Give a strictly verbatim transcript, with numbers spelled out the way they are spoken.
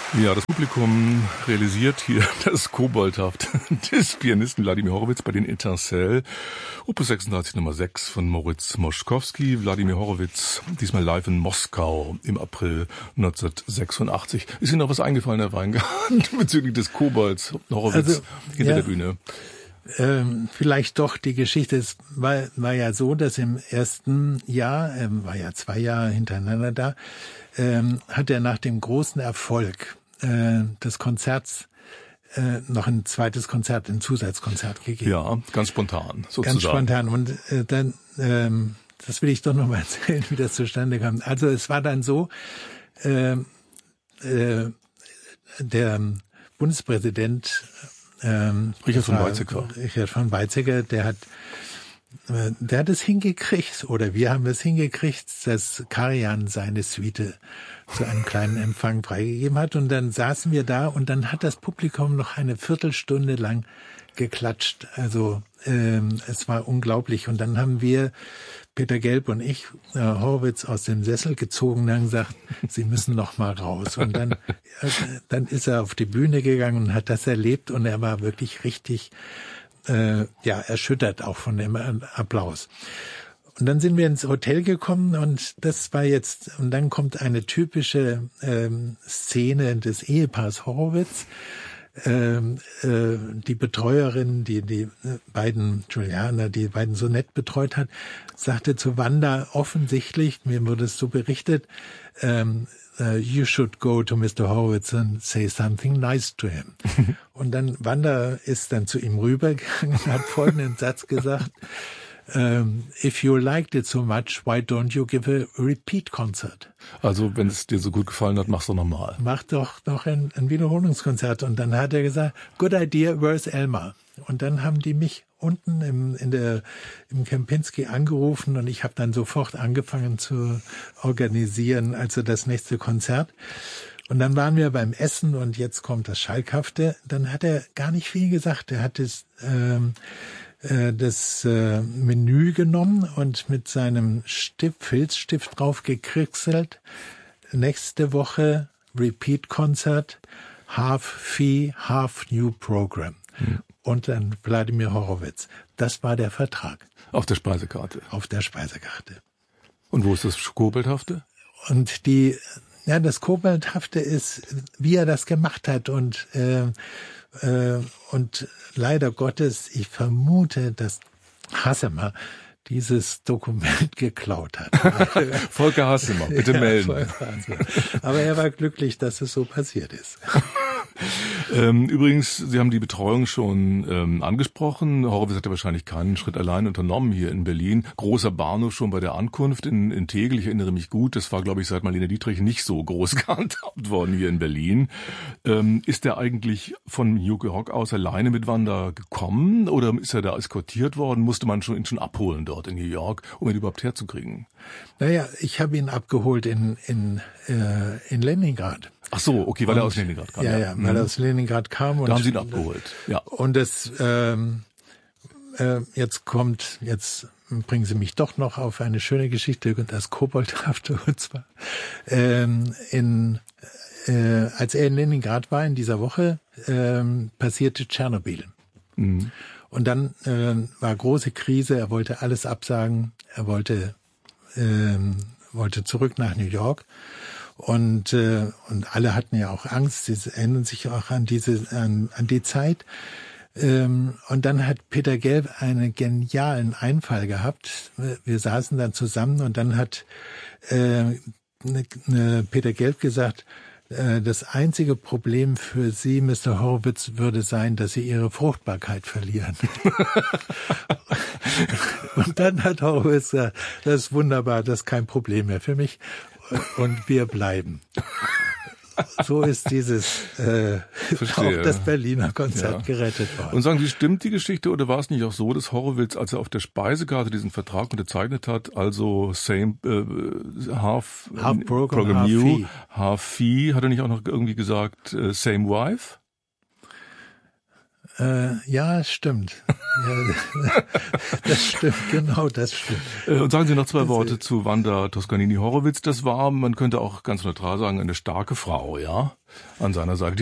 Ja, das Publikum realisiert hier das Koboldhaft des Pianisten Wladimir Horowitz bei den Etincelles. Opus sechsunddreißig Nummer sechs von Moritz Moszkowski. Wladimir Horowitz, diesmal live in Moskau im April neunzehnhundertsechsundachtzig. Ist Ihnen noch was eingefallen, Herr Weingart, bezüglich des Kobolds Horowitz also, hinter ja, der Bühne? Ähm, vielleicht doch, die Geschichte es war, war ja so, dass im ersten Jahr, ähm, war ja zwei Jahre hintereinander da, ähm, hat er nach dem großen Erfolg äh, des Konzerts äh, noch ein zweites Konzert, ein Zusatzkonzert gegeben. Ja, ganz spontan, sozusagen. Ganz spontan. Und äh, dann, ähm, das will ich doch noch mal erzählen, wie das zustande kam. Also es war dann so, äh, äh, der Bundespräsident Ähm, Richard von Weizsäcker. Richard von Weizsäcker, der hat, äh, der hat es hingekriegt, oder wir haben es hingekriegt, dass Karajan seine Suite zu einem kleinen Empfang freigegeben hat. Und dann saßen wir da und dann hat das Publikum noch eine Viertelstunde lang geklatscht. Also ähm, es war unglaublich. Und dann haben wir, Peter Gelb und ich, äh, Horowitz aus dem Sessel gezogen und haben gesagt, Sie müssen noch mal raus. Und dann, äh, dann ist er auf die Bühne gegangen und hat das erlebt und er war wirklich richtig äh, ja erschüttert auch von dem Applaus. Und dann sind wir ins Hotel gekommen und das war jetzt, und dann kommt eine typische ähm, Szene des Ehepaars Horowitz. Ähm, äh, die Betreuerin, die die beiden Julianer, die beiden so nett betreut hat, sagte zu Wanda offensichtlich, mir wurde es so berichtet, ähm, uh, you should go to Mister Horowitz and say something nice to him. Und dann Wanda ist dann zu ihm rübergegangen und hat folgenden Satz gesagt: Um, if you liked it so much, why don't you give a repeat concert? Also, wenn es dir so gut gefallen hat, mach's doch nochmal. Mach doch noch ein, ein Wiederholungskonzert. Und dann hat er gesagt, good idea, where's Elmar? Und dann haben die mich unten im, in der, im Kempinski angerufen und ich habe dann sofort angefangen zu organisieren, also das nächste Konzert. Und dann waren wir beim Essen und jetzt kommt das Schalkhafte. Dann hat er gar nicht viel gesagt. Er hat es, ähm, das äh, Menü genommen und mit seinem Stift, Filzstift drauf gekritzelt. Nächste Woche Repeat-Konzert, Half Fee, Half New Program. Hm. Und dann Wladimir Horowitz. Das war der Vertrag. Auf der Speisekarte? Auf der Speisekarte. Und wo ist das Koboldhafte? Und die, ja, das Koboldhafte ist, wie er das gemacht hat und äh, äh, und leider Gottes, ich vermute, dass Hassemer dieses Dokument geklaut hat. Volker Hassemer, bitte ja, melden. Aber er war glücklich, dass es so passiert ist. Ähm, übrigens, Sie haben die Betreuung schon ähm, angesprochen. Horowitz hat ja wahrscheinlich keinen Schritt allein unternommen hier in Berlin. Großer Bahnhof schon bei der Ankunft in, in Tegel. Ich erinnere mich gut, das war, glaube ich, seit Marlene Dietrich nicht so groß gehandhabt worden hier in Berlin. Ähm, ist er eigentlich von New York aus alleine mit Wanda gekommen oder ist er da eskortiert worden? Musste man schon ihn schon abholen dort in New York, um ihn überhaupt herzukriegen? Naja, ich habe ihn abgeholt in, in, äh, in Leningrad. Ach so, okay, weil und, er aus Leningrad kam. Ja, ja, weil er aus Leningrad kam. Und da haben Sie ihn abgeholt. Ja. Und das, ähm, äh, jetzt kommt, jetzt bringen Sie mich doch noch auf eine schöne Geschichte, das Koboldhafte, und zwar, ähm, in, äh, als er in Leningrad war in dieser Woche, ähm, passierte Tschernobyl. Mhm. Und dann äh, war große Krise, er wollte alles absagen, er wollte, ähm, wollte zurück nach New York. Und äh, und alle hatten ja auch Angst. Sie erinnern sich auch an diese an, an die Zeit. Ähm, und dann hat Peter Gelb einen genialen Einfall gehabt. Wir saßen dann zusammen und dann hat äh, ne, ne Peter Gelb gesagt: äh, Das einzige Problem für Sie, Mister Horowitz, würde sein, dass Sie Ihre Fruchtbarkeit verlieren. Und dann hat Horowitz gesagt: Das ist wunderbar, das ist kein Problem mehr für mich. Und wir bleiben. So ist dieses äh, auch das Berliner Konzert ja. gerettet worden. Und sagen Sie, stimmt die Geschichte oder war es nicht auch so, dass Horowitz, als er auf der Speisekarte diesen Vertrag unterzeichnet hat, also same äh, half, half program, program half new, fee. half fee, hat er nicht auch noch irgendwie gesagt äh, same wife? Äh, ja, stimmt. Ja, das stimmt, genau, das stimmt. Und sagen Sie noch zwei Worte zu Wanda Toscanini-Horowitz. Das war, man könnte auch ganz neutral sagen, eine starke Frau, ja, an seiner Seite.